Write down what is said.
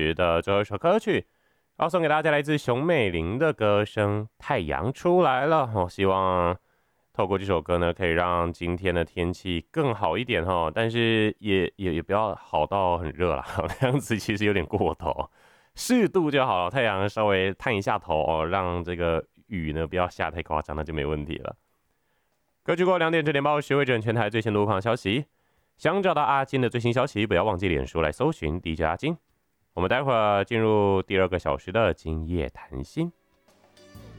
时的最后一首歌曲，要送给大家来自熊美玲的歌声《太阳出来了》希望透过这首歌呢，可以让今天的天气更好一点但是也不要好到很热啦，那样子其实有点过头，适度就好了，太阳稍微探一下头让这个雨呢不要下太夸张，那就没问题了。歌曲过2点这点报，学会整全台最新路况消息。想找到阿金的最新消息，不要忘记脸书来搜寻 DJ 阿金。我们待会儿进入第2个小时的今夜谈心。